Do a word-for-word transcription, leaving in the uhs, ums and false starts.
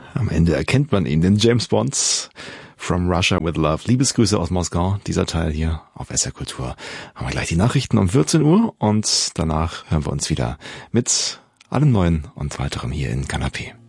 Am Ende erkennt man ihn, den James Bond. From Russia with Love. Liebesgrüße aus Moskau. Dieser Teil hier auf S R Kultur. Haben wir gleich die Nachrichten um vierzehn Uhr und danach hören wir uns wieder mit allem Neuen und weiterem hier in Kanapé.